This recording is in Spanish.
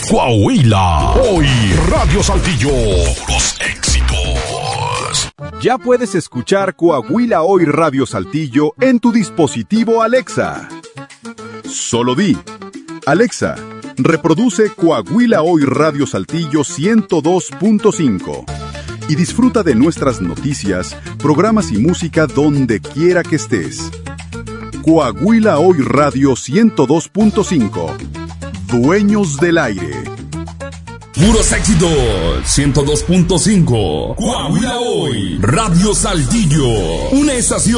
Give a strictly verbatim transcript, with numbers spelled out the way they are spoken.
Coahuila. Hoy Radio Saltillo. Los éxitos. Ya puedes escuchar Coahuila Hoy Radio Saltillo en tu dispositivo Alexa. Solo di: Alexa, reproduce Coahuila Hoy Radio Saltillo ciento dos punto cinco y disfruta de nuestras noticias, programas y música donde quiera que estés. Coahuila Hoy Radio ciento dos punto cinco. Dueños del aire. Puros éxitos. ciento dos punto cinco. Coahuila Hoy Radio Saltillo. Una estación